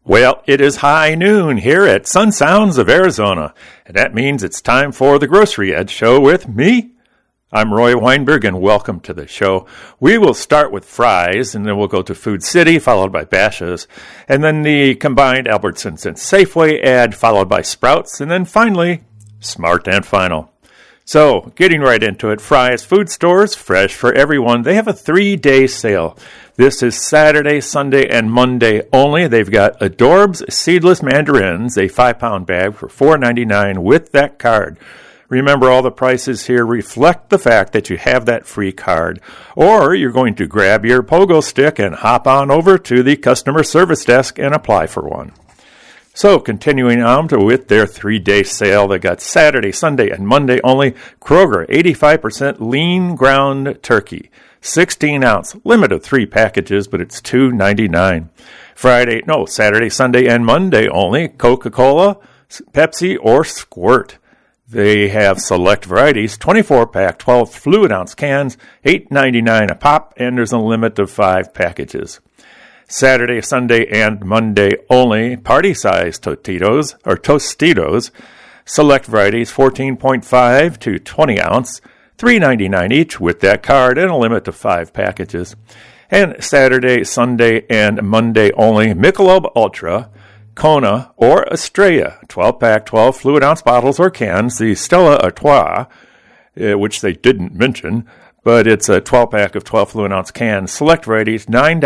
Well, it is high noon here at Sun Sounds of Arizona, and that means it's time for the Grocery Ed Show with me. I'm Roy Weinberg, and welcome to the show. We will start with Fry's, and then we'll go to Food City, followed by Bashas', and then the combined Albertsons and Safeway ad, followed by Sprouts, and then finally, Smart and Final. So, getting right into it, Fry's Food Stores, fresh for everyone. They have a 3-day sale. This is Saturday, Sunday, and Monday only. They've got Adorbs Seedless Mandarins, a 5-pound bag for $4.99 with that card. Remember, all the prices here reflect the fact that you have that free card, or you're going to grab your pogo stick and hop on over to the customer service desk and apply for one. So, continuing on with their 3-day sale, they got Saturday, Sunday, and Monday only. Kroger, 85% lean ground turkey, 16-ounce, limit of 3 packages, but it's $2.99. Saturday, Sunday, and Monday only. Coca-Cola, Pepsi, or Squirt. They have select varieties, 24-pack, 12 fluid-ounce cans, $8.99 a pop, and there's a limit of 5 packages. Saturday, Sunday, and Monday only, party-size Tostitos, select varieties, 14.5 to 20-ounce, $3.99 each with that card, and a limit of 5 packages. And Saturday, Sunday, and Monday only, Michelob Ultra, Kona, or Estrella, 12-pack, 12 fluid-ounce bottles or cans, the Stella Artois, which they didn't mention, but it's a 12-pack of 12 fluid-ounce cans, select varieties,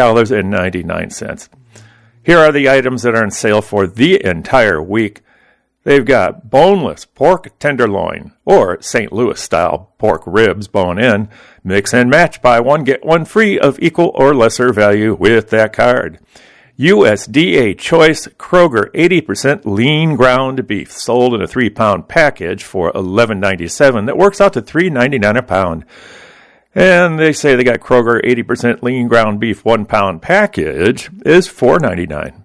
$9.99. Here are the items that are on sale for the entire week. They've got boneless pork tenderloin, or St. Louis-style pork ribs bone-in, mix and match, buy one, get one free of equal or lesser value with that card. USDA Choice Kroger 80% lean ground beef sold in a 3-pound package for $11.97. That works out to $3.99 a pound. And they say they got Kroger 80% lean ground beef 1-pound package is $4.99.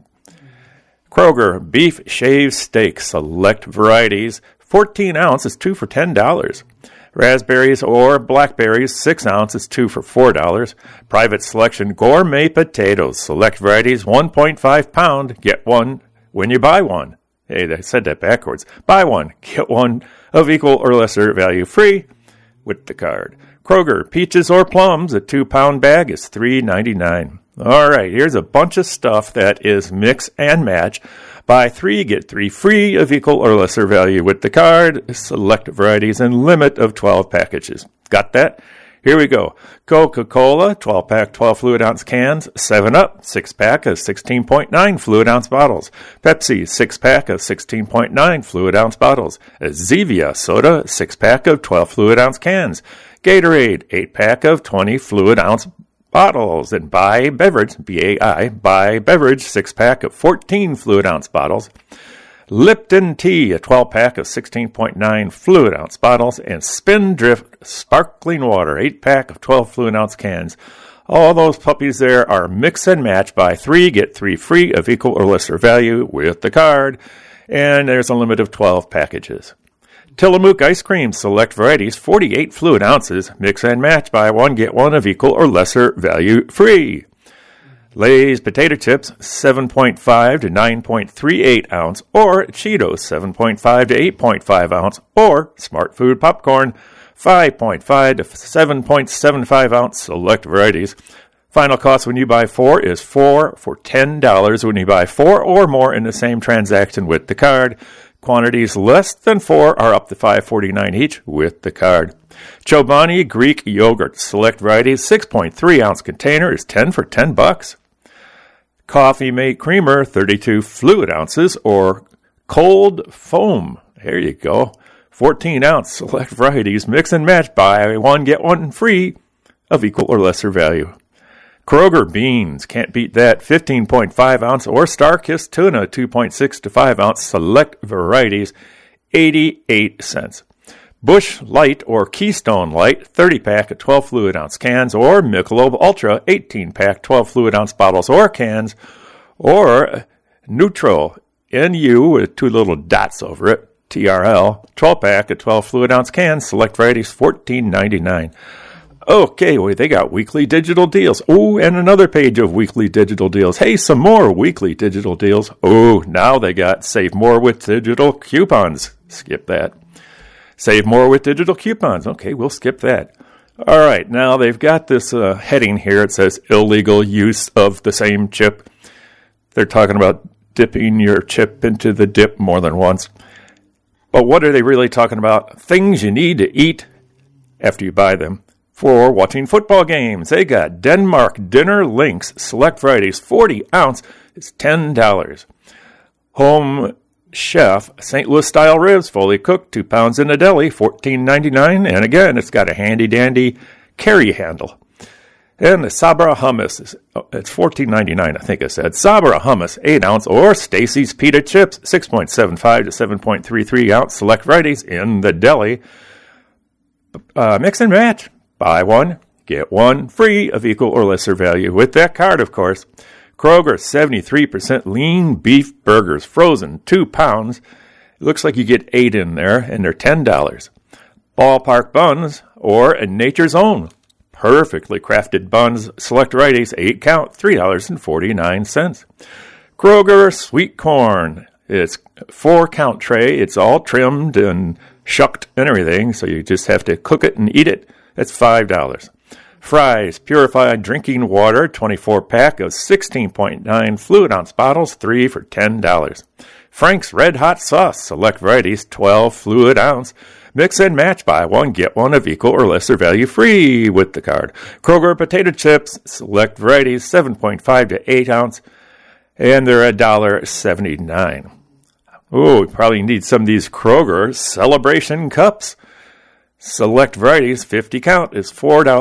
Kroger beef shaved steak select varieties, 14 ounces, 2 for $10. Raspberries or blackberries, 6 ounces, 2 for $4. Private Selection gourmet potatoes, select varieties, 1.5 pound, get one when you buy one. Hey, they said that backwards. Buy one, get one of equal or lesser value free with the card. Kroger peaches or plums, a 2-pound bag is $3.99. All right, here's a bunch of stuff that is mix and match. Buy 3, get 3 free of equal or lesser value with the card, select varieties, and limit of 12 packages. Got that? Here we go. Coca-Cola, 12-pack, 12 fluid-ounce cans. 7-Up, 6-pack of 16.9 fluid-ounce bottles. Pepsi, 6-pack of 16.9 fluid-ounce bottles. Zevia soda, 6-pack of 12 fluid-ounce cans. Gatorade, 8-pack of 20 fluid-ounce bottles. And Bai Beverage, B-A-I, Bai Beverage, 6-pack of 14 fluid-ounce bottles. Lipton Tea, a 12-pack of 16.9 fluid-ounce bottles. And Spindrift Sparkling Water, 8-pack of 12 fluid-ounce cans. All those puppies there are mix and match. Buy 3, get 3 free of equal or lesser value with the card. And there's a limit of 12 packages. Tillamook ice cream, select varieties, 48 fluid ounces, mix and match, buy one, get one of equal or lesser value free. Lay's potato chips, 7.5 to 9.38 ounce, or Cheetos, 7.5 to 8.5 ounce, or Smart Food popcorn, 5.5 to 7.75 ounce, select varieties. Final cost when you buy 4 is 4 for $10 when you buy 4 or more in the same transaction with the card. Quantities less than 4 are up to $5.49 each with the card. Chobani Greek yogurt, select varieties, 6.3 ounce container is 10 for $10. Coffee Mate creamer, 32 fluid ounces, or cold foam. There you go. 14 ounce, select varieties, mix and match, buy one, get one free of equal or lesser value. Kroger beans, can't beat that, 15.5 ounce, or StarKist tuna, 2.6 to 5 ounce, select varieties, 88 cents. Busch Light or Keystone Light, 30-pack of 12 fluid ounce cans, or Michelob Ultra, 18-pack 12 fluid ounce bottles or cans, or Neutral, NU with 2 little dots over it, TRL, 12-pack of 12 fluid ounce cans, select varieties, $14.99. Okay, well, they got weekly digital deals. Oh, and another page of weekly digital deals. Hey, some more weekly digital deals. Oh, now they got save more with digital coupons. Skip that. Save more with digital coupons. Okay, we'll skip that. All right, now they've got this heading here. It says illegal use of the same chip. They're talking about dipping your chip into the dip more than once. But what are they really talking about? Things you need to eat after you buy them for watching football games. They got Denmark Dinner Links, select varieties, 40 ounce. It's $10. Home Chef St. Louis style ribs, fully cooked, 2 pounds in a deli, $14.99. And again, it's got a handy dandy carry handle. And the Sabra hummus, it's $14.99, I think I said. Sabra hummus, 8 ounce, or Stacy's pita chips, 6.75 to 7.33 ounce, select varieties in the deli. Mix and match. Buy one, get one free of equal or lesser value with that card, of course. Kroger, 73% lean beef burgers, frozen, 2 pounds. It looks like you get 8 in there, and they're $10. Ballpark buns, or Nature's Own. Perfectly crafted buns, select varieties, 8 count, $3.49. Kroger sweet corn. It's 4 count tray. It's all trimmed and shucked and everything, so you just have to cook it and eat it. That's $5. Fry's purified drinking water, 24 pack of 16.9 fluid ounce bottles, 3 for $10. Frank's Red Hot Sauce, select varieties, 12 fluid ounce. Mix and match, buy one, get one of equal or lesser value free with the card. Kroger potato chips, select varieties, 7.5 to 8 ounce, and they're $1.79. Oh, we probably need some of these Kroger Celebration Cups. Select varieties, 50 count, is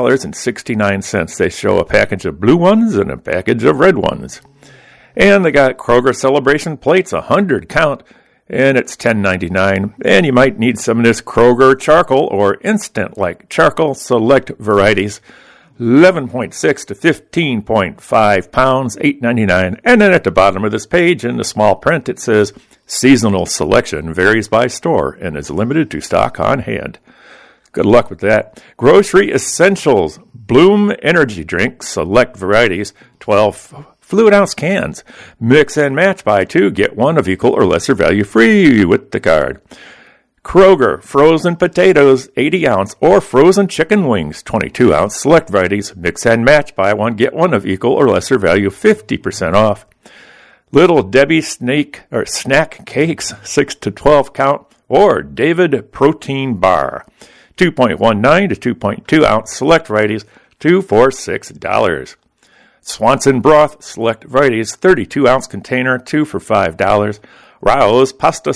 $4.69. They show a package of blue ones and a package of red ones. And they got Kroger Celebration plates, 100 count, and it's $10.99. And you might need some of this Kroger charcoal or instant like charcoal, select varieties, 11.6 to 15.5 pounds, $8.99. And then at the bottom of this page in the small print it says, seasonal selection varies by store and is limited to stock on hand. Good luck with that. Grocery Essentials, Bloom Energy Drink, select varieties, 12 fluid ounce cans. Mix and match, buy 2, get 1 of equal or lesser value free with the card. Kroger frozen potatoes, 80 ounce, or frozen chicken wings, 22 ounce, select varieties. Mix and match, buy 1, get 1 of equal or lesser value, 50% off. Little Debbie snack cakes, 6 to 12 count, or David protein bar, 2.19 to 2.2 ounce, select varieties, 2 for $6. Swanson broth, select varieties, 32 ounce container, 2 for $5. Rao's pasta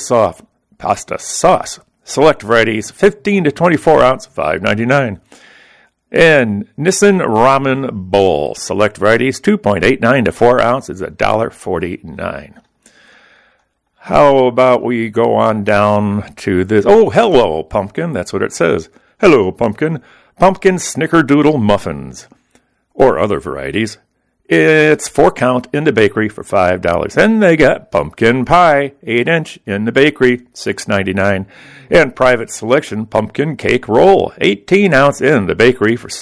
sauce, select varieties, 15 to 24 ounce, $5.99. And Nissin ramen bowl, select varieties, 2.89 to 4 ounces, $1.49. How about we go on down to this? Oh, hello, pumpkin. That's what it says. Hello, pumpkin. Pumpkin snickerdoodle muffins, or other varieties. It's 4 count in the bakery for $5. And they got pumpkin pie, 8-inch in the bakery, $6.99. And private selection pumpkin cake roll, 18 ounce in the bakery for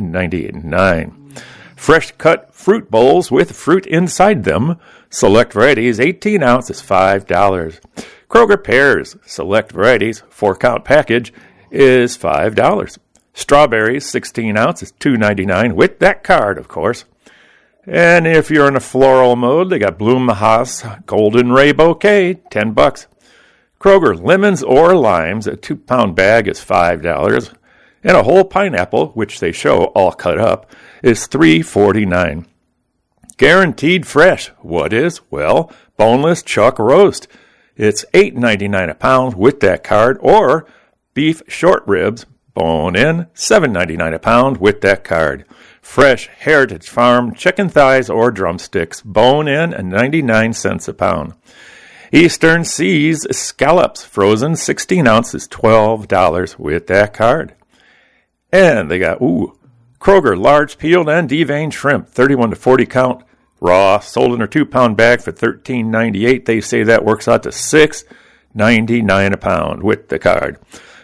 $7.99. Fresh cut fruit bowls with fruit inside them, select varieties, 18 ounce is $5. Kroger pears, select varieties, 4 count package is $5. Strawberries, 16 ounce is $2.99 with that card, of course. And if you're in a floral mode, they got Bloom Haas Golden Ray Bouquet, $10. Kroger lemons or limes, a 2-pound bag is $5. And a whole pineapple, which they show all cut up, is $3.49. Guaranteed fresh. What is? Well, boneless chuck roast. It's $8.99 a pound with that card, or beef short ribs, bone in, $7.99 a pound with that card. Fresh Heritage Farm chicken thighs or drumsticks, bone in, and 99 cents a pound. Eastern Seas scallops, frozen, 16 ounces, $12 with that card. And they got, Kroger large peeled and deveined shrimp, 31 to 40 count, raw, sold in a 2-pound bag for $13.98. They say that works out to $6.99 a pound with the card.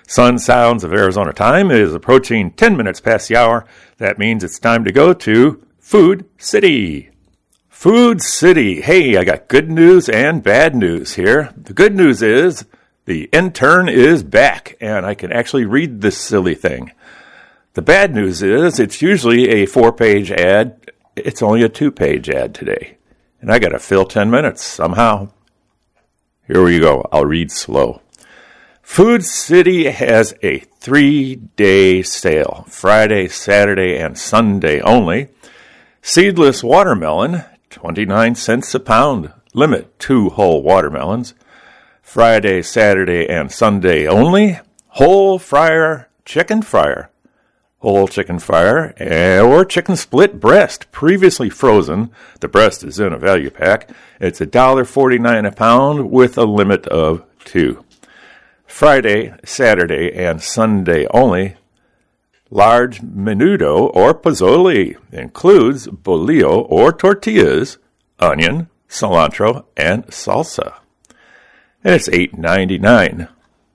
Sun Sounds of Arizona time is approaching 10 minutes past the hour. That means it's time to go to Food City. Food City. Hey, I got good news and bad news here. The good news is the intern is back, and I can actually read this silly thing. The bad news is it's usually a 4-page ad. It's only a 2-page ad today. And I got to fill 10 minutes somehow. Here we go. I'll read slow. Food City has a 3-day sale, Friday, Saturday, and Sunday only. Seedless watermelon, 29 cents a pound. Limit 2 whole watermelons. Friday, Saturday, and Sunday only. Whole fryer, chicken fryer. Whole chicken fryer or chicken split breast, previously frozen. The breast is in a value pack. It's $1.49 a pound with a limit of 2. Friday, Saturday, and Sunday only. Large menudo or pozole includes bolillo or tortillas, onion, cilantro, and salsa. And it's $8.99.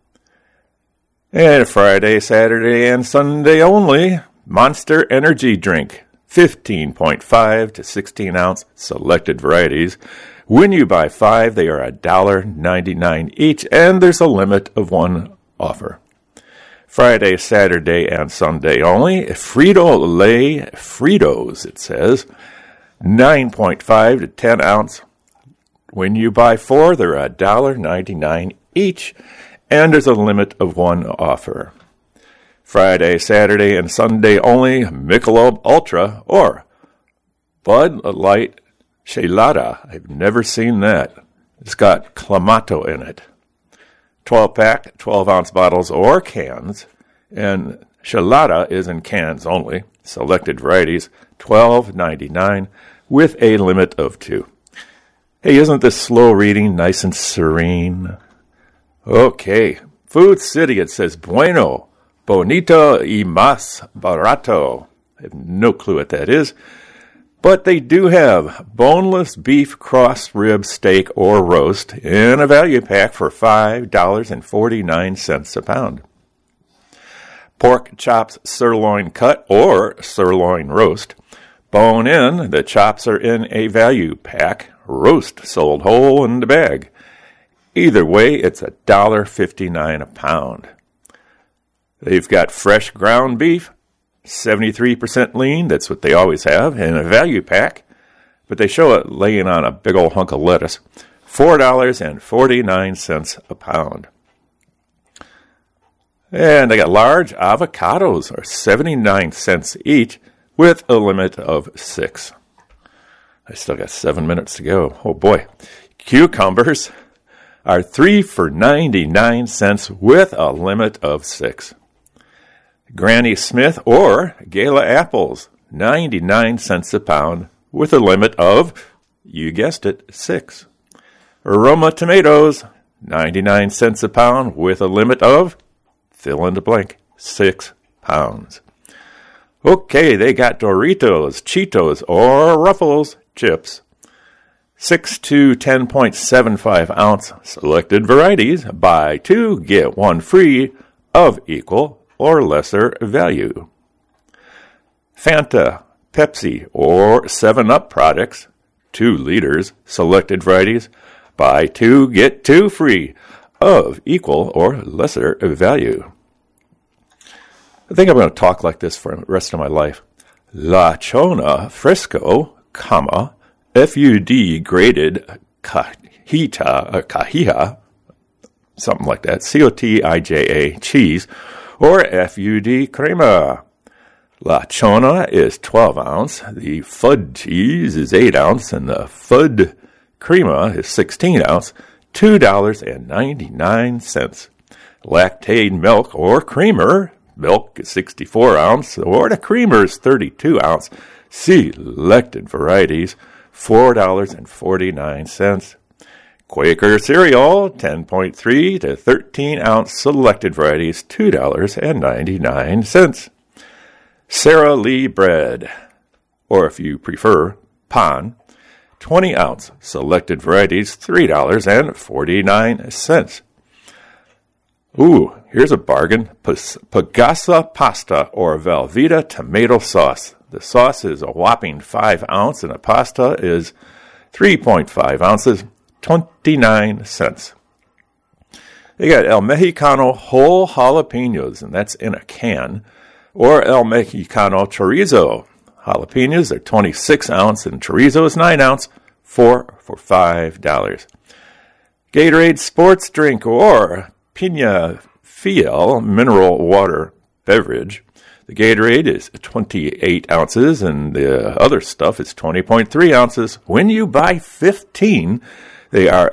And Friday, Saturday, and Sunday only, Monster Energy drink, 15.5 to 16 ounce selected varieties. When you buy 5, they are $1.99 each, and there's a limit of 1 offer. Friday, Saturday, and Sunday only, Frito-Lay Fritos, it says, 9.5 to 10 ounce. When you buy 4, they're $1.99 each, and there's a limit of 1 offer. Friday, Saturday, and Sunday only, Michelob Ultra or Bud Light Chelada. I've never seen that. It's got Clamato in it. 12-pack, 12-ounce bottles or cans, and Chelada is in cans only. Selected varieties, $12.99 with a limit of 2. Hey, isn't this slow reading nice and serene? Okay, Food City, it says bueno, bonito y más barato. I have no clue what that is. But they do have boneless beef cross rib steak or roast in a value pack for $5.49 a pound. Pork chops sirloin cut or sirloin roast. Bone in, the chops are in a value pack. Roast sold whole in the bag. Either way, it's $1.59 a pound. They've got fresh ground beef, 73% lean, that's what they always have, in a value pack, but they show it laying on a big old hunk of lettuce, $4.49 a pound. And they got large avocados, are 79 cents each, with a limit of 6. I still got 7 minutes to go. Oh boy. Cucumbers are 3 for 99 cents with a limit of 6. Granny Smith or Gala apples, 99 cents a pound with a limit of, you guessed it, 6. Roma tomatoes, 99 cents a pound with a limit of, fill in the blank, 6 pounds. Okay, they got Doritos, Cheetos, or Ruffles chips. 6 to 10.75 ounce selected varieties. Buy 2, get 1 free of equal or lesser value. Fanta, Pepsi, or 7-Up products, 2 liters, selected varieties. Buy 2, get 2 free of equal or lesser value. I think I'm going to talk like this for the rest of my life. La Chona Fresco, FUD graded Cajita, something like that, Cotija cheese, or FUD crema. La Chona is 12 ounce, the FUD cheese is 8 ounce, and the FUD crema is 16 ounce, $2.99. Lactate milk or creamer, milk is 64 ounce, or the creamer is 32 ounce, selected varieties, $4.49. Quaker cereal, 10.3 to 13 ounce selected varieties, $2.99. Sara Lee bread, or if you prefer, pan, 20 ounce selected varieties, $3.49. Ooh, here's a bargain. Pagasa pasta or Velveeta tomato sauce. The sauce is a whopping 5 ounce and the pasta is 3.5 ounces, 29 cents. They got El Mexicano whole jalapenos, and that's in a can, or El Mexicano chorizo. Jalapenos are 26 ounce and chorizo is 9 ounce, 4 for $5. Gatorade sports drink or Pina Fiel mineral water beverage. The Gatorade is 28 ounces and the other stuff is 20.3 ounces. When you buy 15, they are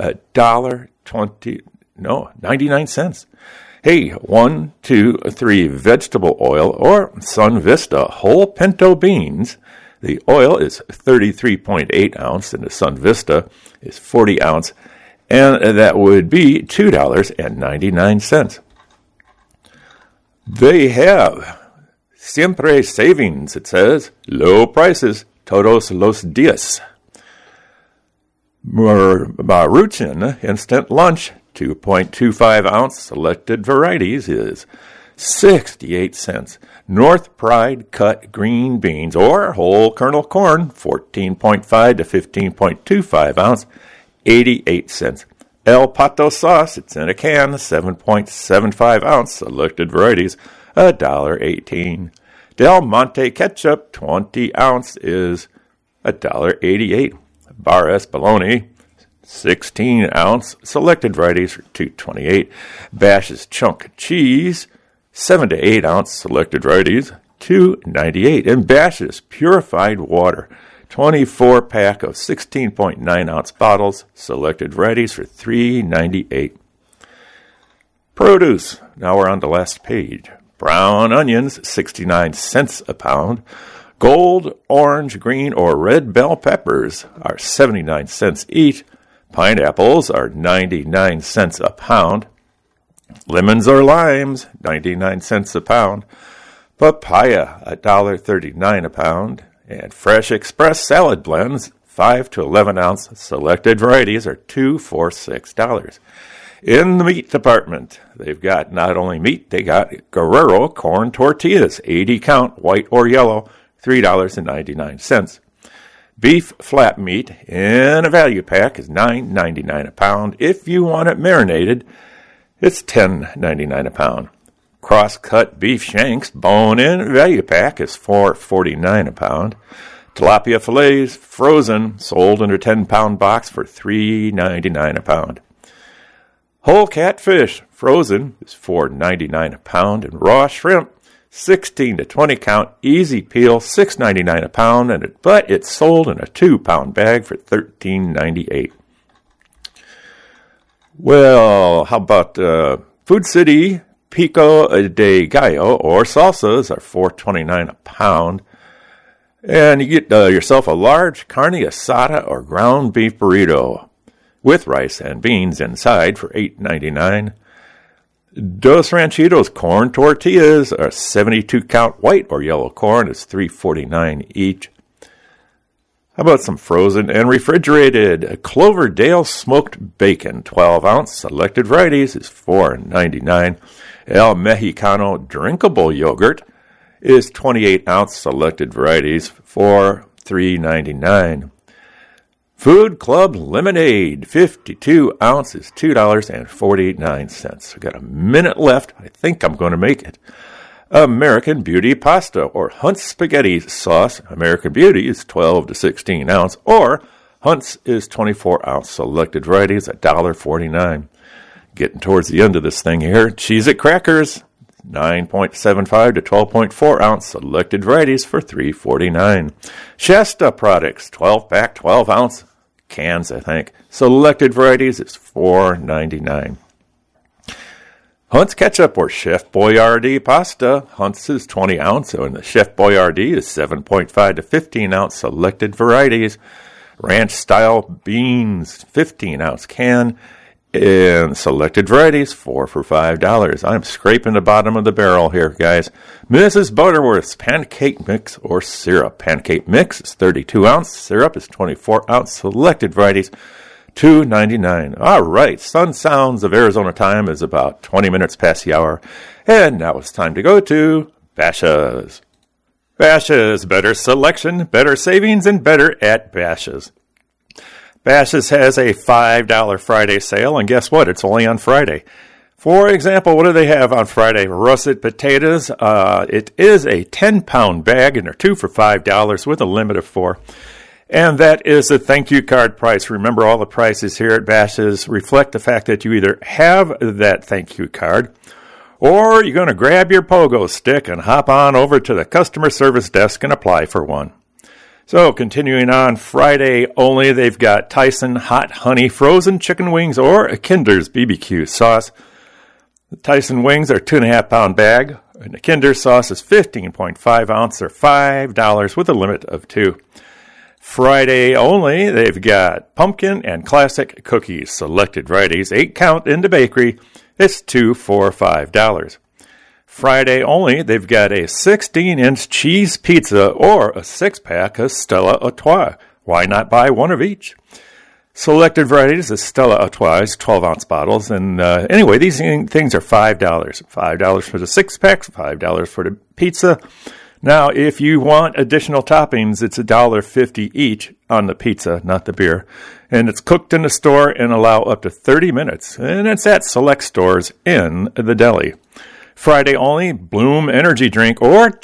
$1.99 cents. Hey, 1, 2, 3 vegetable oil or Sun Vista whole pinto beans. The oil is 33.8 ounce and the Sun Vista is 40 ounce. And that would be $2.99. They have Siempre Savings, it says. Low prices, todos los días. Maruchan Instant Lunch, 2.25 ounce selected varieties is 68 cents. North Pride cut green beans or whole kernel corn, 14.5 to 15.25 ounce, 88 cents. El Pato sauce, it's in a can, 7.75 ounce, selected varieties, $1.18. Del Monte ketchup, 20 ounce, is $1.88. Bar S bologna, 16 ounce, selected varieties for $2.28. Bash's chunk cheese, 7 to 8 ounce, selected varieties, $2.98. And Bash's purified water, 24 pack of 16.9 ounce bottles, selected varieties for $3.98. Produce. Now we're on the last page. Brown onions, 69 cents a pound. Gold, orange, green, or red bell peppers are 79 cents each. Pineapples are 99 cents a pound. Lemons or limes, 99 cents a pound. Papaya, $1.39 a pound. And Fresh Express salad blends, 5 to 11 ounce selected varieties, are $2 for $6. In the meat department, they've got not only meat, they got Guerrero corn tortillas, 80 count, white or yellow, $3.99. Beef flat meat in a value pack is $9.99 a pound. If you want it marinated, it's $10.99 a pound. Cross-cut beef shanks, bone-in value pack is $4.49 a pound. Tilapia fillets, frozen, sold in a 10-pound box for $3.99 a pound. Whole catfish, frozen, is $4.99 a pound. And raw shrimp, 16 to 20 count, easy peel, $6.99 a pound. But it's sold in a 2-pound bag for $13.98. Well, how about Food City Pico de Gallo or salsas are $4.29 a pound. And you get yourself a large carne asada or ground beef burrito with rice and beans inside for $8.99. Dos Ranchitos corn tortillas are 72 count white or yellow corn is $3.49 each. How about some frozen and refrigerated Cloverdale smoked bacon, 12 ounce, selected varieties is $4.99. El Mexicano drinkable yogurt is 28 ounce, selected varieties for $3.99. Food Club lemonade, 52 ounces, $2.49. We've got a minute left. I think I'm going to make it. American Beauty pasta or Hunt's spaghetti sauce. American Beauty is 12 to 16 ounce, or Hunt's is 24 ounce. Selected varieties, $1.49. Getting towards the end of this thing here. Cheez-It crackers, 9.75 to 12.4 ounce. Selected varieties for $3.49. Shasta products, 12-pack, 12 ounce cans, I think. Selected varieties is $4.99. Hunt's ketchup or Chef Boyardee pasta. Hunt's is 20 ounce, and the Chef Boyardee is 7.5 to 15 ounce. Selected varieties. Ranch style beans, 15 ounce can. And selected varieties, $4 for $5. I'm scraping the bottom of the barrel here, guys. Mrs. Butterworth's pancake mix or syrup. Pancake mix is 32 ounce. Syrup is 24 ounce. Selected varieties, $2.99. All right, Sun Sounds of Arizona time is about 20 minutes past the hour, and now it's time to go to Bashas'. Bashas', better selection, better savings, and better at Bashas'. Bashas' has a $5 Friday sale, and guess what? It's only on Friday. For example, what do they have on Friday? Russet potatoes. It is a 10-pound bag, and they're 2 for $5 with a limit of 4. And that is the thank you card price. Remember, all the prices here at Bashas' reflect the fact that you either have that thank you card, or you're going to grab your pogo stick and hop on over to the customer service desk and apply for one. So, continuing on, Friday only, they've got Tyson Hot Honey Frozen Chicken Wings or a Kinder's BBQ sauce. The Tyson wings are 2.5-pound bag, and the Kinder sauce is 15.5 ounce or $5 with a limit of 2. Friday only, they've got pumpkin and classic cookies, selected varieties, 8 count in the bakery. It's 2 for $5. Friday only, they've got a 16-inch cheese pizza or a 6-pack of Stella Artois. Why not buy one of each? Selected varieties of Stella Artois, 12-ounce bottles. And anyway, these things are $5. $5 for the 6-packs, $5 for the pizza. Now, if you want additional toppings, it's $1.50 each on the pizza, not the beer. And it's cooked in the store and allow up to 30 minutes. And it's at select stores in the deli. Friday only, Bloom Energy Drink or